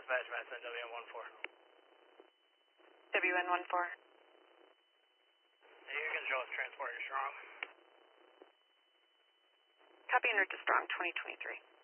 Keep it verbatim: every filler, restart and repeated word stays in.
dispatch, Matt, send W N one four. W N one four. Hey, you're going to show us transporting strong. Copy en route to Strong, twenty twenty-three.